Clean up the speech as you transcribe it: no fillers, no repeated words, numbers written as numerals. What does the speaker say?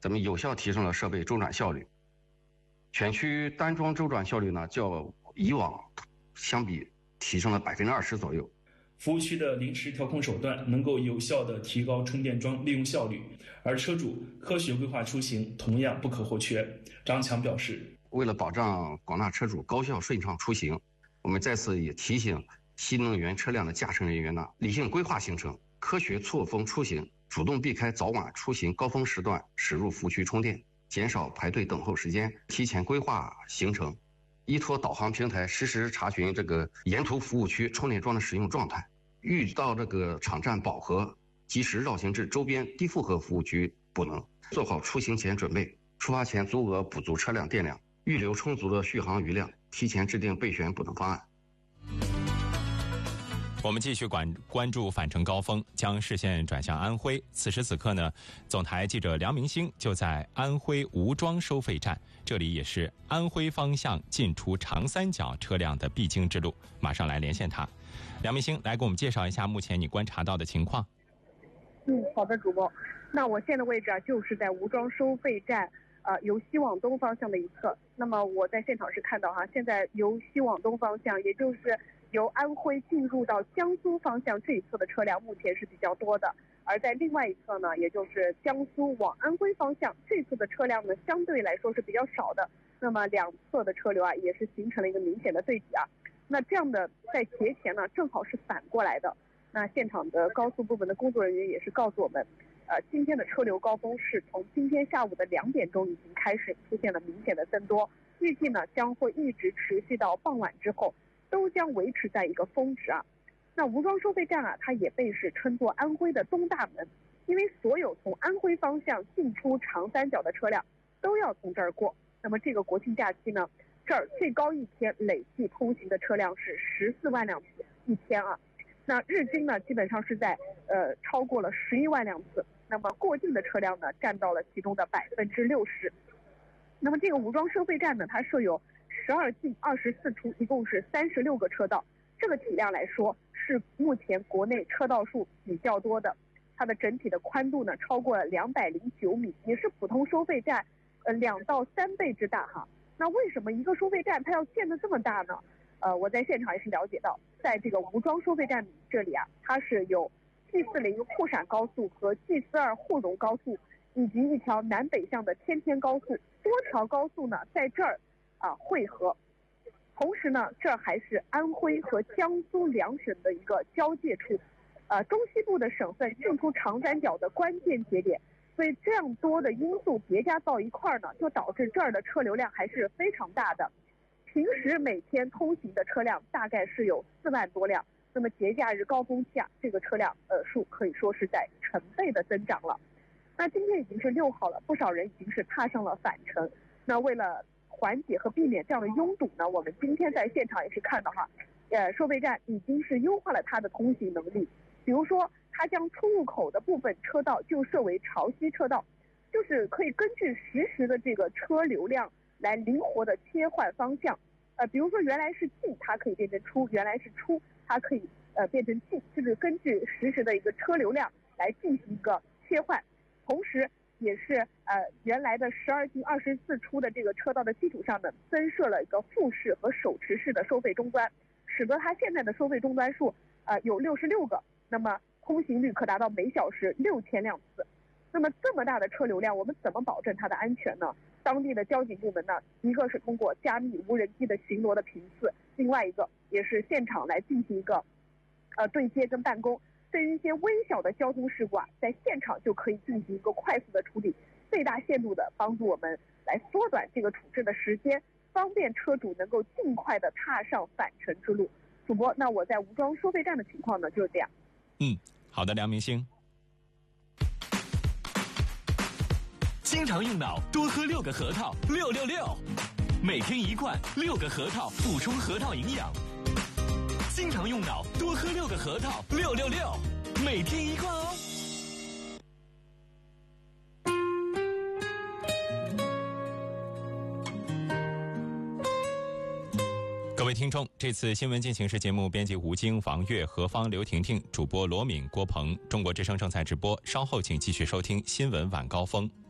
咱们有效提升了设备周转效率。全区单桩周转效率呢，较以往相比提升了20%左右。 服务区的临时调控手段能够有效地提高充电桩利用效率，而车主科学规划出行同样不可或缺。张强表示， 为了保障广大车主高效顺畅出行，我们再次也提醒新能源车辆的驾乘人员呢，理性规划行程，科学错峰出行，主动避开早晚出行高峰时段驶入服务区充电，减少排队等候时间，提前规划行程，依托导航平台实时查询这个沿途服务区充电桩的使用状态，遇到这个场站饱和，及时绕行至周边低负荷服务区补能，做好出行前准备，出发前足额补足车辆电量，预留充足的续航余量，提前制定备选补能方案。 我们继续关注返程高峰，将视线转向安徽。此时此刻呢，总台记者梁明星就在安徽吴庄收费站，这里也是安徽方向进出长三角车辆的必经之路。马上来连线他，梁明星来给我们介绍一下目前你观察到的情况。 好的，主播。那我现在的位置就是在吴庄收费站，由西往东方向的一侧。那么我在现场是看到现在由西往东方向，也就是由安徽进入到江苏方向这一侧的车辆目前是比较多的，而在另外一侧呢，也就是江苏往安徽方向这侧的车辆呢，相对来说是比较少的。那么两侧的车流也是形成了一个明显的对比那这样的在节前呢，正好是反过来的。那现场的高速部门的工作人员也是告诉我们，今天的车流高峰是从今天下午的2点钟已经开始出现了明显的增多，预计呢将会一直持续到傍晚之后，都将维持在一个峰值那吴庄收费站它也被是称作安徽的东大门，因为所有从安徽方向进出长三角的车辆都要从这儿过。那么这个国庆假期呢，这儿最高一天累计通行的车辆是14万辆次一天那日均呢基本上是在超过了11万辆次，那么过境的车辆呢占到了其中的60%。那么这个吴庄收费站呢，它设有12进24出，一共是36个车道，这个体量来说是目前国内车道数比较多的，它的整体的宽度呢超过了209米，也是普通收费站2到3倍之大那为什么一个收费站它要建得这么大呢？我在现场也是了解到，在这个吴庄收费站这里它是有 G40沪陕高速和 G42沪蓉高速，以及一条南北向的天天高速，多条高速呢在这儿汇合。同时呢，这还是安徽和江苏两省的一个交界处，中西部的省份进出长三角的关键节点。所以这样多的因素叠加到一块儿呢，就导致这儿的车流量还是非常大的。平时每天通行的车辆大概是有4万多辆，那么节假日高峰期这个车辆数可以说是在成倍的增长了。那今天已经是6号了，不少人已经是踏上了返程。那为了缓解和避免这样的拥堵呢，我们今天在现场也是看到收费站已经是优化了它的通行能力。比如说，它将出入口的部分车道就设为潮汐车道，就是可以根据实时的这个车流量来灵活的切换方向。比如说原来是进，它可以变成出；原来是出，它可以变成进，就是根据实时的一个车流量来进行一个切换。同时也是原来的12进24出的这个车道的基础上呢，增设了一个复式和手持式的收费终端，使得它现在的收费终端数有66个，那么通行率可达到每小时6000辆次。那么这么大的车流量，我们怎么保证它的安全呢？当地的交警部门呢，一个是通过加密无人机的巡逻的频次，另外一个也是现场来进行一个对接跟办公。对于一些微小的交通事故在现场就可以进行一个快速的处理，最大限度的帮助我们来缩短这个处置的时间，方便车主能够尽快的踏上返程之路。主播，那我在吴庄收费站的情况呢就是这样。 好的，梁明星。 经常用脑，多喝6个核桃，666，每天1罐，6个核桃补充核桃营养。经常用脑，多喝6个核桃，666，每天1罐哦。 各位听众，这次新闻进行时节目编辑吴京、王悦、何芳、刘婷婷，主播罗敏、郭鹏，中国之声正在直播，稍后请继续收听新闻晚高峰。